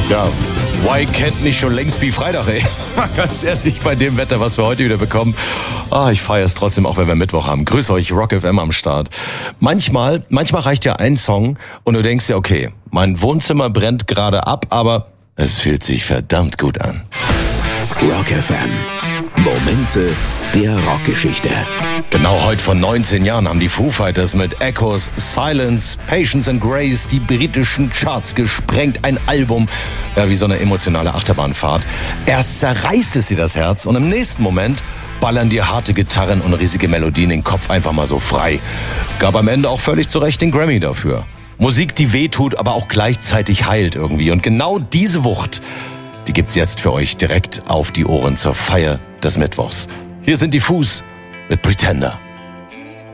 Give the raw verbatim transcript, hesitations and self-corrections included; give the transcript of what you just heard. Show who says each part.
Speaker 1: Ja, why kennt nicht schon längst wie Freitag, ey? Ganz ehrlich, bei dem Wetter, was wir heute wieder bekommen. Ah, ich feiere es trotzdem, auch wenn wir Mittwoch haben. Grüß euch, Rock F M am Start. Manchmal, manchmal reicht ja ein Song und du denkst dir, okay, mein Wohnzimmer brennt gerade ab, aber es fühlt sich verdammt gut an.
Speaker 2: Rock F M. Momente der Rockgeschichte.
Speaker 1: Genau heute vor neunzehn Jahren haben die Foo Fighters mit Echoes, Silence, Patience and Grace die britischen Charts gesprengt. Ein Album, ja, wie so eine emotionale Achterbahnfahrt. Erst zerreißt es dir das Herz und im nächsten Moment ballern dir harte Gitarren und riesige Melodien den Kopf einfach mal so frei. Gab am Ende auch völlig zu Recht den Grammy dafür. Musik, die wehtut, aber auch gleichzeitig heilt irgendwie. Und genau diese Wucht, die gibt's jetzt für euch direkt auf die Ohren zur Feier des Mittwochs. Hier sind die Foos mit Pretender.